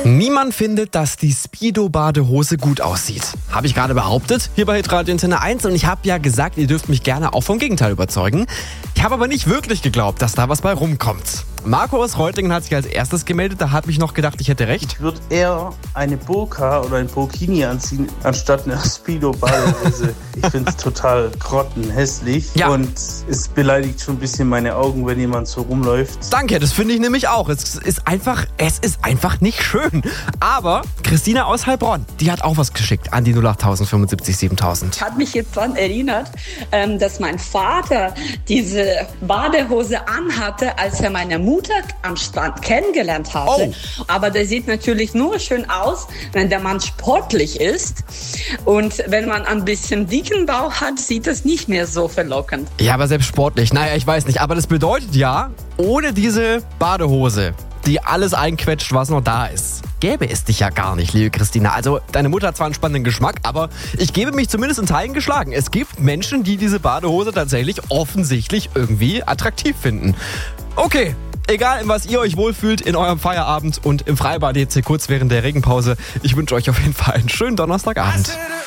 Niemand findet, dass die Speedo-Badehose gut aussieht. Habe ich gerade behauptet, hier bei Hitradio Antenne 1. Und ich habe ja gesagt, ihr dürft mich gerne auch vom Gegenteil überzeugen. Ich habe aber nicht wirklich geglaubt, dass da was bei rumkommt. Marco aus Reutlingen hat sich als erstes gemeldet. Da habe ich noch gedacht, ich hätte recht. Ich würde eher eine Burka oder ein Burkini anziehen, anstatt eine Speedo-Badehose. Ich finde es total grottenhässlich. Ja. Und es beleidigt schon ein bisschen meine Augen, wenn jemand so rumläuft. Danke, das finde ich nämlich auch. Es ist einfach nicht schön. Aber Christina aus Heilbronn, die hat auch was geschickt an die 08000 75 7000. Hat mich jetzt daran erinnert, dass mein Vater diese Badehose anhatte, als er meine Mutter am Strand kennengelernt hatte. Oh. Aber der sieht natürlich nur schön aus, wenn der Mann sportlich ist. Und wenn man ein bisschen dicken Bauch hat, sieht das nicht mehr so verlockend. Ja, aber selbst sportlich. Naja, ich weiß nicht. Aber das bedeutet ja, ohne diese Badehose, die alles einquetscht, was noch da ist, gäbe es dich ja gar nicht, liebe Christina. Also, deine Mutter hat zwar einen spannenden Geschmack, aber ich gebe mich zumindest in Teilen geschlagen. Es gibt Menschen, die diese Badehose tatsächlich offensichtlich irgendwie attraktiv finden. Okay. Egal, in was ihr euch wohlfühlt, in eurem Feierabend und im Freibad jetzt hier kurz während der Regenpause. Ich wünsche euch auf jeden Fall einen schönen Donnerstagabend.